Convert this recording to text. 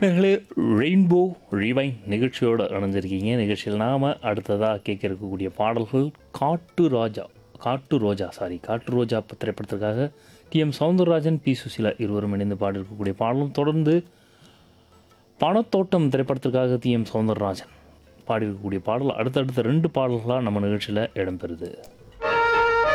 நேயர்களே, ரெயின்போ ரிவைன் நிகழ்ச்சியோடு இணைஞ்சிருக்கீங்க. நிகழ்ச்சியில் நாம் அடுத்ததாக கேட்க இருக்கக்கூடிய பாடல்கள் காட்டு ரோஜா திரைப்படத்திற்காக டிஎம் சௌந்தரராஜன், பி சுசிலா இருவரும் இணைந்து பாடியிருக்கக்கூடிய பாடலும், தொடர்ந்து பணத்தோட்டம் திரைப்படத்திற்காக டிஎம் சௌந்தரராஜன் பாடியிருக்கக்கூடிய பாடல் அடுத்தடுத்த 2 பாடல்களாக நம்ம நிகழ்ச்சியில் இடம்பெறுது.